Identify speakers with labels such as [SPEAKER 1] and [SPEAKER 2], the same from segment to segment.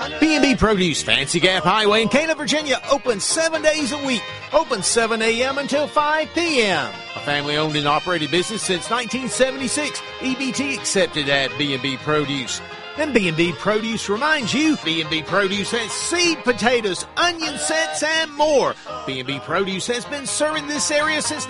[SPEAKER 1] B&B Produce, Fancy Gap Highway in Cana, Virginia, open 7 days a week. Open 7 a.m. until 5 p.m. A family-owned and operated business since 1976. EBT accepted at B&B Produce. And B&B Produce reminds you, B&B Produce has seed potatoes, onion sets, and more. B&B Produce has been serving this area since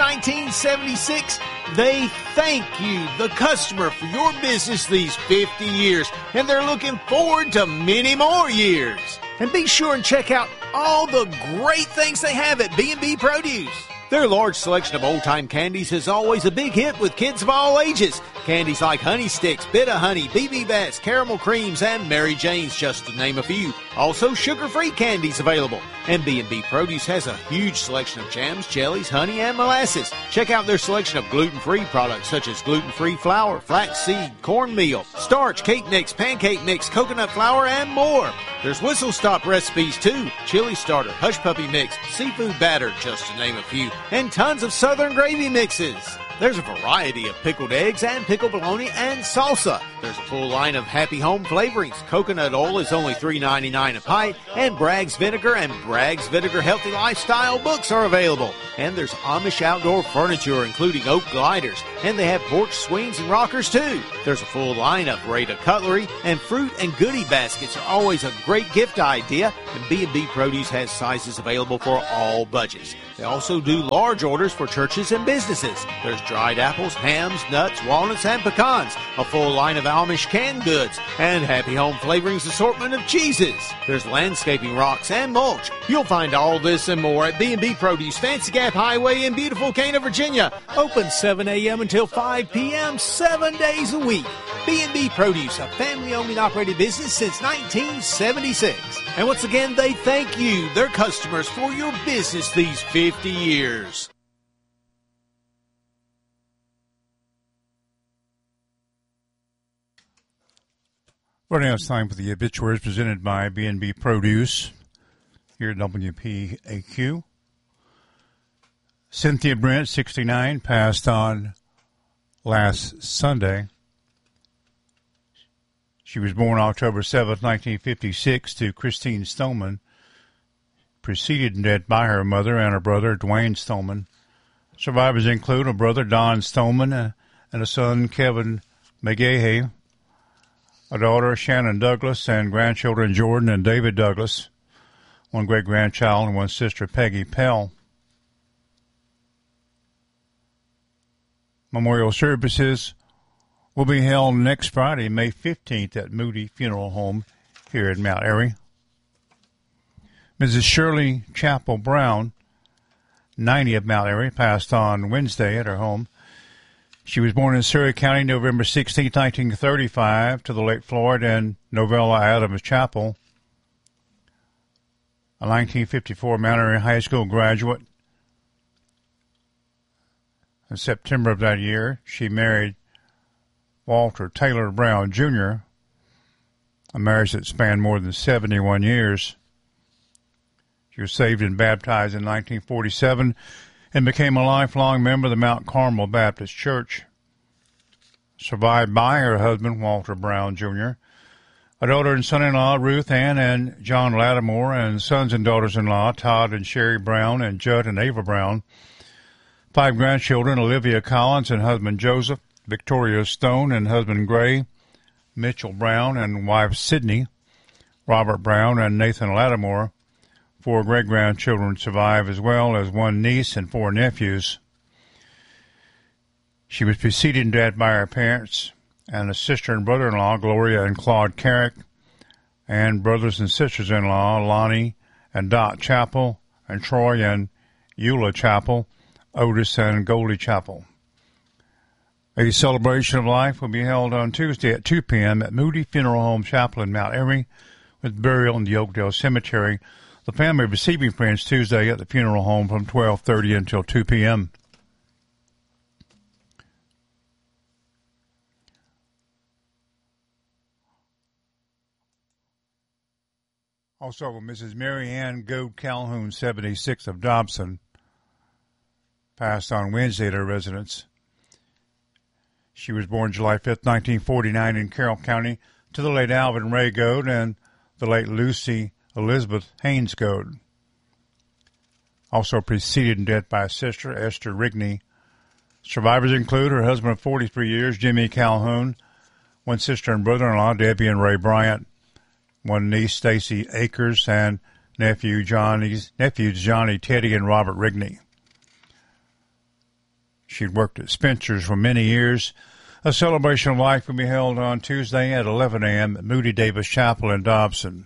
[SPEAKER 1] 1976. They thank you, the customer, for your business these 50 years, and they're looking forward to many more years. And be sure and check out all the great things they have at B&B Produce. Their large selection of old-time candies is always a big hit with kids of all ages. Candies like Honey Sticks, Bit of Honey, BB Bats, Caramel Creams, and Mary Jane's, just to name a few. Also, sugar-free candies available. And B&B Produce has a huge selection of jams, jellies, honey, and molasses. Check out their selection of gluten-free products such as gluten-free flour, flaxseed, cornmeal, starch, cake mix, pancake mix, coconut flour, and more. There's whistle-stop recipes too. Chili starter, hush puppy mix, seafood batter, just to name a few. And tons of southern gravy mixes. There's a variety of pickled eggs and pickled bologna and salsa. There's a full line of Happy Home flavorings. Coconut oil is only $3.99 a pint, and Bragg's Vinegar and Bragg's Vinegar Healthy Lifestyle books are available. And there's Amish outdoor furniture, including oak gliders, and they have porch swings and rockers too. There's a full line of Rada cutlery, and fruit and goodie baskets are always a great gift idea, and B&B Produce has sizes available for all budgets. They also do large orders for churches and businesses. There's dried apples, hams, nuts, walnuts, and pecans, a full line of Amish canned goods, and Happy Home Flavorings assortment of cheeses. There's landscaping rocks and mulch. You'll find all this and more at B&B Produce, Fancy Gap Highway in beautiful Cana, Virginia. Open 7 a.m. until 5 p.m. 7 days a week. B&B Produce, a family-owned and operated business since 1976. And once again, they thank you, their customers, for your business these 50 years.
[SPEAKER 2] Right now it's time for the obituaries presented by B&B Produce here at WPAQ. Cynthia Brent, 69, passed on last Sunday. She was born October 7th, 1956, to Christine Stoneman, preceded in death by her mother and her brother, Dwayne Stoneman. Survivors include a brother, Don Stoneman, and a son, Kevin McGahey, a daughter, Shannon Douglas, and grandchildren, Jordan and David Douglas, one great-grandchild, and one sister, Peggy Pell. Memorial services will be held next Friday, May 15th, at Moody Funeral Home here in Mount Airy. Mrs. Shirley Chapel Brown, 90 of Mount Airy, passed on Wednesday at her home. She was born in Surrey County, November 16, 1935, to the late Floyd and Novella Adams Chapel. A 1954 Mount Airy High School graduate. In September of that year, she married Walter Taylor Brown, Jr., a marriage that spanned more than 71 years. She was saved and baptized in 1947 and became a lifelong member of the Mount Carmel Baptist Church. Survived by her husband, Walter Brown, Jr., a daughter and son-in-law, Ruth Ann and John Lattimore, and sons and daughters-in-law, Todd and Sherry Brown, and Judd and Ava Brown. 5 grandchildren, Olivia Collins and husband Joseph, Victoria Stone and husband Gray, Mitchell Brown and wife Sydney, Robert Brown and Nathan Lattimore. 4 great-grandchildren survive, as well as 1 niece and 4 nephews. She was preceded in death by her parents and a sister and brother-in-law, Gloria and Claude Carrick, and brothers and sisters-in-law, Lonnie and Dot Chapel, and Troy and Eula Chapel, Otis and Goldie Chapel. A celebration of life will be held on Tuesday at 2 p.m. at Moody Funeral Home Chapel in Mount Airy, with burial in the Oakdale Cemetery. The family receiving friends Tuesday at the funeral home from 12:30 until 2 p.m. Also, Mrs. Mary Ann Goad Calhoun, 76, of Dobson, passed on Wednesday at her residence. She was born July 5, 1949, in Carroll County, to the late Alvin Ray Goad and the late Lucy Elizabeth Hainscode. Also preceded in death by a sister, Esther Rigney. Survivors include her husband of 43 years, Jimmy Calhoun, one sister and brother-in-law, Debbie and Ray Bryant, one niece, Stacy Akers, and nephews Johnny, Teddy, and Robert Rigney. She'd worked at Spencer's for many years. A celebration of life will be held on Tuesday at 11 a.m. at Moody Davis Chapel in Dobson.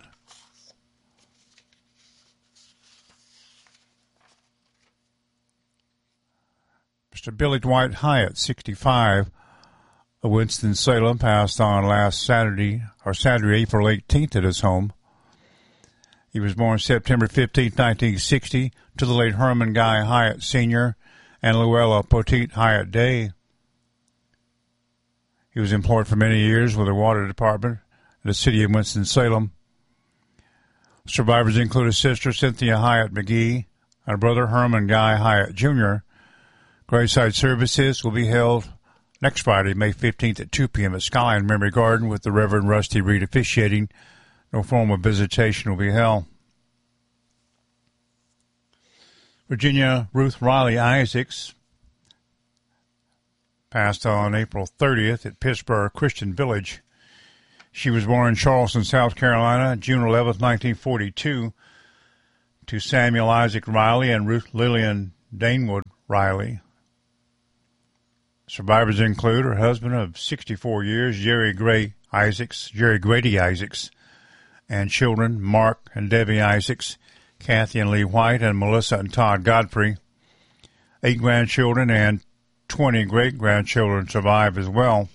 [SPEAKER 2] Mr. Billy Dwight Hyatt, 65, of Winston-Salem, passed on last Saturday, April 18th, at his home. He was born September 15, 1960, to the late Herman Guy Hyatt Sr. and Luella Poteet Hyatt Day. He was employed for many years with the Water Department in the city of Winston-Salem. Survivors include a sister, Cynthia Hyatt McGee, and a brother, Herman Guy Hyatt Jr. Graveside services will be held next Friday, May 15th at 2 p.m. at Skyline Memory Garden with the Reverend Rusty Reed officiating. No formal visitation will be held. Virginia Ruth Riley Isaacs passed on April 30th at Pittsburgh Christian Village. She was born in Charleston, South Carolina, June 11th, 1942, to Samuel Isaac Riley and Ruth Lillian Danewood Riley. Survivors include her husband of 64 years, Jerry Grady Isaacs, and children, Mark and Debbie Isaacs, Kathy and Lee White, and Melissa and Todd Godfrey. 8 grandchildren and 20 great-grandchildren survive as well.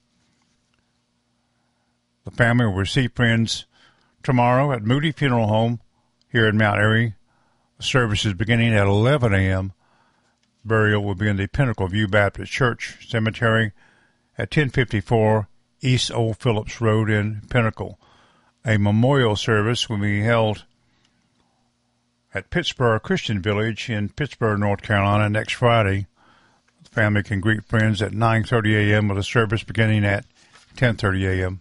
[SPEAKER 2] The family will receive friends tomorrow at Moody Funeral Home here in Mount Airy. The service is beginning at 11 a.m. Burial will be in the Pinnacle View Baptist Church Cemetery at 1054 East Old Phillips Road in Pinnacle. A memorial service will be held at Pittsburgh Christian Village in Pittsburgh, North Carolina next Friday. The family can greet friends at 9:30 a.m. with a service beginning at 10:30 a.m.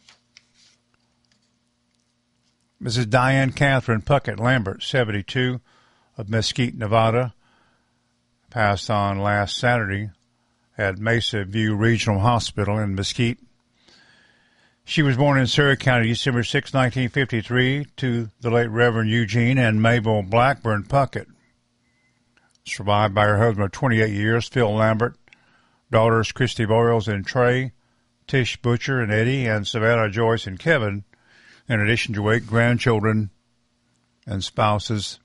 [SPEAKER 2] Mrs. Diane Catherine Puckett Lambert, 72, of Mesquite, Nevada, passed on last Saturday at Mesa View Regional Hospital in Mesquite. She was born in Surrey County, December 6, 1953, to the late Reverend Eugene and Mabel Blackburn Puckett. Survived by her husband of 28 years, Phil Lambert, daughters Christy Boyles and Trey, Tish Butcher and Eddie, and Savannah Joyce and Kevin, in addition to 8 grandchildren and spouses.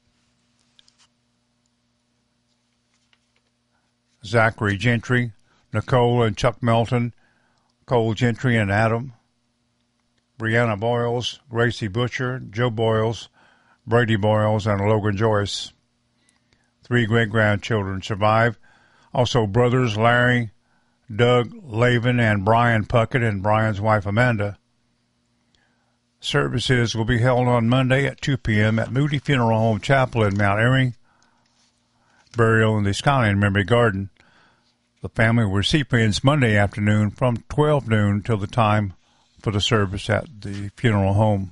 [SPEAKER 2] Zachary Gentry, Nicole and Chuck Melton, Cole Gentry and Adam, Brianna Boyles, Gracie Butcher, Joe Boyles, Brady Boyles, and Logan Joyce. 3 great-grandchildren survive. Also brothers Larry, Doug Lavin, and Brian Puckett, and Brian's wife Amanda. Services will be held on Monday at 2 p.m. at Moody Funeral Home Chapel in Mount Airy. Burial in the Skyline Memory Garden. The family will receive friends Monday afternoon from 12 noon till the time for the service at the funeral home.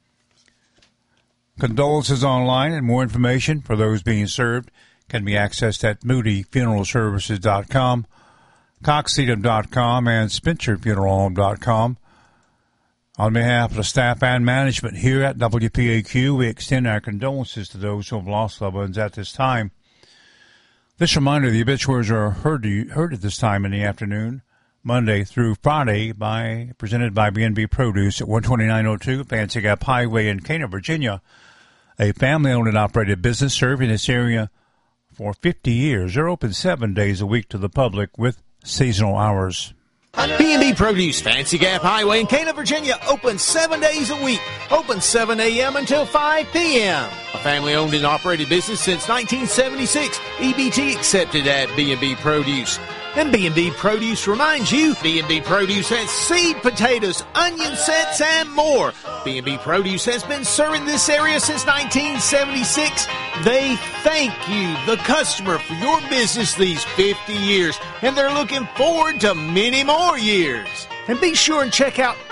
[SPEAKER 2] Condolences online and more information for those being served can be accessed at moodyfuneralservices.com, coxedom.com, and spencerfuneralhome.com. On behalf of the staff and management here at WPAQ, we extend our condolences to those who have lost loved ones at this time. This reminder, the obituaries are heard at this time in the afternoon, Monday through Friday, presented by B&B Produce at 12902 Fancy Gap Highway in Cana, Virginia, a family-owned and operated business serving this area for 50 years. They're open 7 days a week to the public with seasonal hours.
[SPEAKER 1] B&B Produce, Fancy Gap Highway in Cana, Virginia, open 7 days a week. Open 7 a.m. until 5 p.m. A family-owned and operated business since 1976. EBT accepted at B&B Produce. And B&B Produce reminds you, B&B Produce has seed potatoes, onion sets, and more. B&B Produce has been serving this area since 1976. They thank you, the customer, for your business these 50 years, and they're looking forward to many more years. And be sure and check out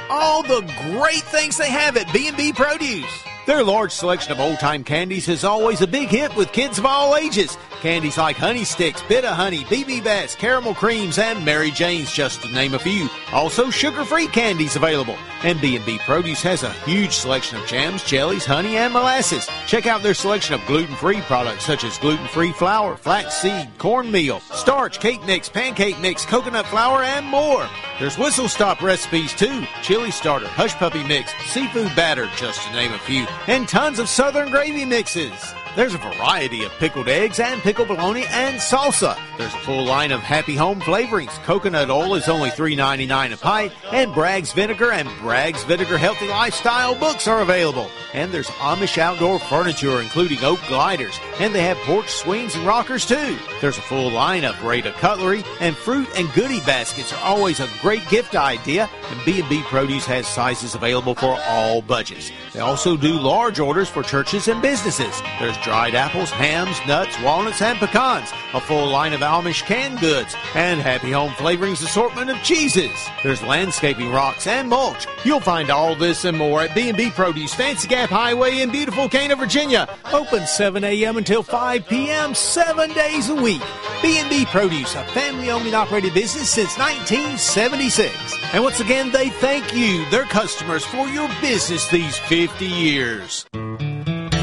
[SPEAKER 1] all the great things they have at B&B Produce. Their large selection of old-time candies is always a big hit with kids of all ages. Candies like Honey Sticks, Bit of Honey, BB Bats, Caramel Creams, and Mary Jane's, just to name a few. Also, sugar-free candies available. And B&B Produce has a huge selection of jams, jellies, honey, and molasses. Check out their selection of gluten-free products such as gluten-free flour, flaxseed, cornmeal, starch, cake mix, pancake mix, coconut flour, and more. There's whistle stop recipes too, chili starter, hush puppy mix, seafood batter, just to name a few, and tons of southern gravy mixes. There's a variety of pickled eggs and pickled bologna and salsa. There's a full line of Happy Home flavorings. Coconut oil is only $3.99 a pint, and Bragg's Vinegar and Bragg's Vinegar Healthy Lifestyle books are available. And there's Amish outdoor furniture, including oak gliders, and they have porch swings and rockers too. There's a full line of Breda cutlery, and fruit and goodie baskets are always a great gift idea, and B&B Produce has sizes available for all budgets. They also do large orders for churches and businesses. There's dried apples, hams, nuts, walnuts, and pecans, a full line of Amish canned goods, and Happy Home Flavorings assortment of cheeses. There's landscaping rocks and mulch. You'll find all this and more at B&B Produce, Fancy Gap Highway in beautiful Cana, Virginia. Open 7 a.m. until 5 p.m. 7 days a week. B&B Produce, a family-owned and operated business since 1976. And once again, they thank you, their customers, for your business these 50 years.